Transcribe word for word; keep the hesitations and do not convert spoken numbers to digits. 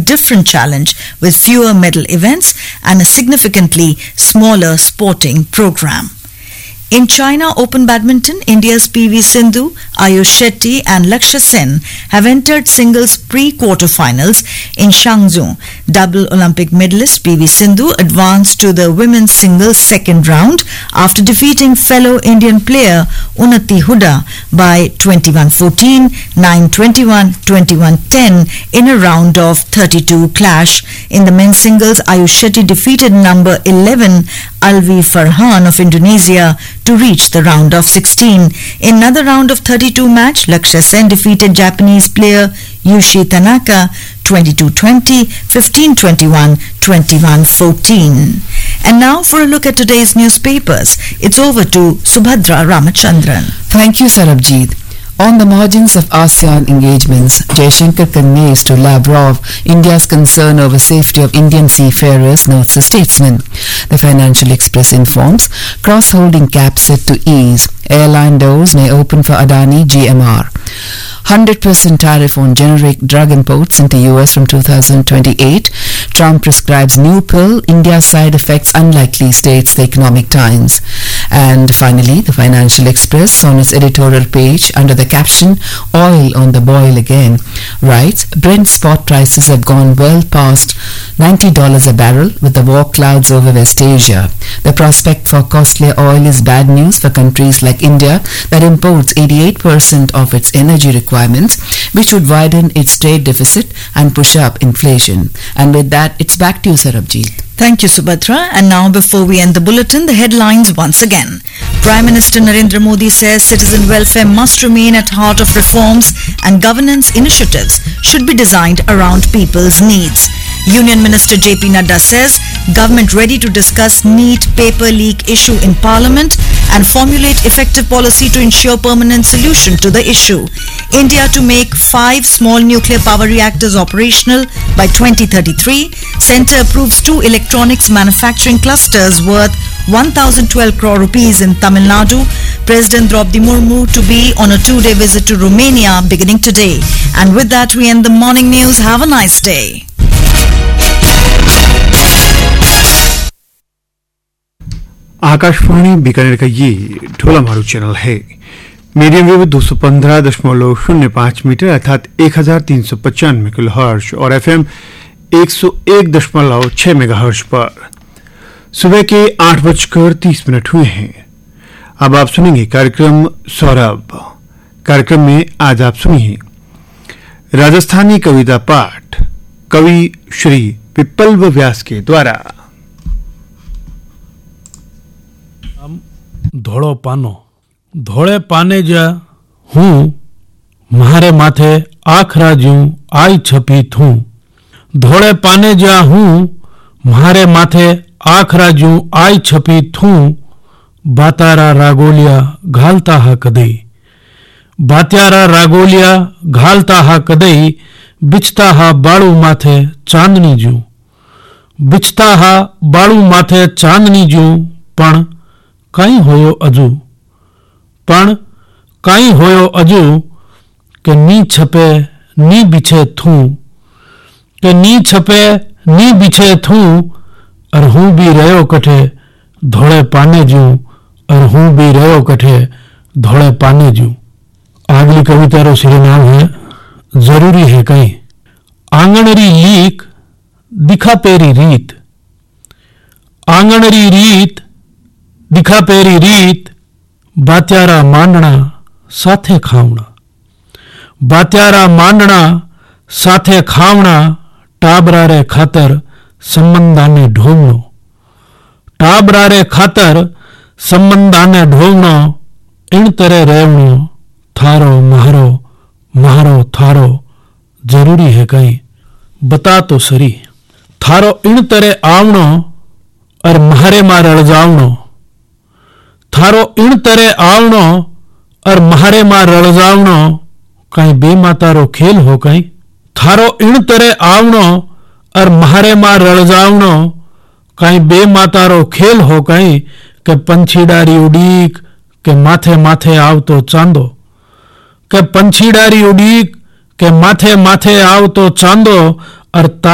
different challenge with fewer medal events and a significantly smaller sporting program. In China Open Badminton, India's P V Sindhu, Ayush Shetty and Lakshya Sen have entered singles pre-quarterfinals in Changzhou. Double Olympic medalist P V Sindhu advanced to the women's singles second round after defeating fellow Indian player Unnati Hooda by twenty-one fourteen, nine twenty-one, twenty-one ten in a round of thirty-two clash. In the men's singles, Ayush Shetty defeated number eleven Alvi Farhan of Indonesia to reach the round of sixteen. In another round of thirty-two match, Lakshya Sen defeated Japanese player Yushi Tanaka twenty-two twenty, fifteen twenty-one, twenty-one fourteen. And now for a look at today's newspapers. It's over to Subhadra Ramachandran. Thank you, Sarabjit. On the margins of ASEAN engagements, Jaishankar conveys to Lavrov India's concern over safety of Indian seafarers, notes the statesman. The Financial Express informs cross-holding cap set to ease. Airline doors may open for Adani G M R. one hundred percent tariff on generic drug imports into U S from two thousand twenty-eight. Trump prescribes new pill. India's side effects unlikely, states the Economic Times. And finally, the Financial Express on its editorial page under the caption "Oil on the boil again" writes, Brent spot prices have gone well past ninety dollars a barrel with the war clouds over West Asia. The prospect for costlier oil is bad news for countries like India that imports eighty-eight percent of its energy requirements, which would widen its trade deficit and push up inflation. And with that, it's back to you, Sarabjit. Thank you, Subhadra. And now, before we end the bulletin, the headlines once again. Prime Minister Narendra Modi says citizen welfare must remain at heart of reforms and governance initiatives should be designed around people's needs. Union Minister J P Nadda says government ready to discuss NEET paper leak issue in Parliament and formulate effective policy to ensure permanent solution to the issue. India to make five small nuclear power reactors operational by twenty thirty-three. Centre approves two electronics manufacturing clusters worth one thousand twelve crore rupees in Tamil Nadu. President Draupadi Murmu to be on a two-day visit to Romania beginning today. And with that, we end the morning news. Have a nice day. Akashvani Bikaner का ये ढोला मारू channel है। Medium wave दो सौ पंद्रह दशमलव शून्य पाँच मीटर अर्थात एक हजार तीन सौ पचानवे किलो हर्ष और एफएम एक सौ एक दशमलव छह मेगा हर्ष पर सुबह के आठ बजकर तीस मिनट हुए हैं। अब आप सुनेंगे कार्यक्रम सौरभ। कार्यक्रम में आज आप सुनिए राजस्थानी कविता पाठ कवि श्री पिप्पल व्यास के द्वारा। धोळो पानो धोळे पाने जा हूँ मारे माथे आखरा जू आई छपी थू। धोळे पाने जा हूँ मारे माथे आखरा जू आई छपी थू। बातारा रागोलिया घालता हा कदई बात्यारा रागोलिया घालता हा कदई। बिछता हा बाळू माथे चांदनी जू बिछता हा बाळू माथे चांदनी जू। पण कई होयो अजू पण कई होयो अजू के नी छपे नी बिछे थू के नी छपे नी बिछे थू। और हूँ भी रहो कठे धोळे पाने जू और हूँ भी रहो कठे धोळे पाने जू। अगली कविता रो शिरोनाम है जरूरी है कई। आंगणरी लीक दिखा पेरी रीत आंगणरी रीत दिखा पेरी रीत। बात्यारा मांडना साथे खावना बात्यारा मांडना साथे खावना। टाबरा रे खातर संबंधाने ढोवनो टाबरा रे खातर संबंधाने ढोवनो। इन तरह रेवनो थारो महारो महारो थारो जरूरी है कई। बता तो सरी थारो इन तरह आवनो और महारे मां रलजावनो। थारो इन तरह आवनो और महारे मां रलजावनो। कहीं बेमातारो खेल हो कहीं थारो इन तरह आवनो और महारे मां रलजावनो। कहीं बेमातारो खेल हो कहीं के पंछीडारी उड़ीक के माथे माथे आवतो चांदो के पंछीडारी उड़ीक के माथे माथे आवतो चांदो। और